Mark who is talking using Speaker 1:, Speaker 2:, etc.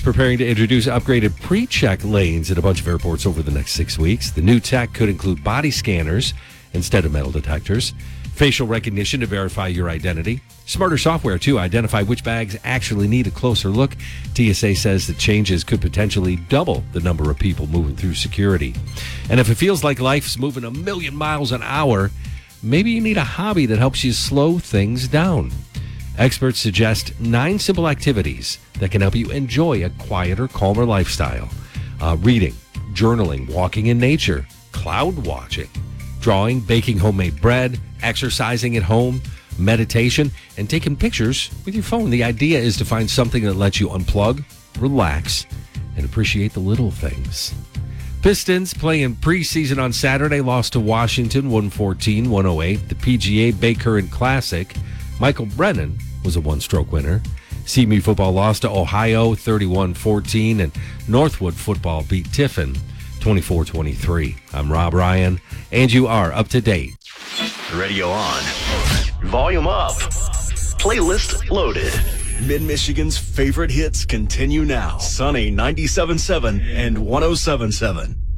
Speaker 1: preparing to introduce upgraded pre-check lanes at a bunch of airports over the next 6 weeks. The new tech could include body scanners instead of metal detectors, facial recognition to verify your identity, smarter software to identify which bags actually need a closer look. TSA says the changes could potentially double the number of people moving through security. And if it feels like life's moving a million miles an hour, maybe you need a hobby that helps you slow things down. Experts suggest 9 simple activities that can help you enjoy a quieter, calmer lifestyle. Reading, journaling, walking in nature, cloud watching, drawing, baking homemade bread, exercising at home, meditation, and taking pictures with your phone. The idea is to find something that lets you unplug, relax, and appreciate the little things. Pistons playing preseason on Saturday lost to Washington 114-108. The PGA Bay Current Classic, Michael Brennan was a one-stroke winner. CMU football lost to Ohio 31-14, and Northwood football beat Tiffin 24-23. I'm Rob Ryan, and you are up to date.
Speaker 2: Radio on. Volume up. Playlist loaded. Mid-Michigan's favorite hits continue now. Sunny 97.7 and 107.7.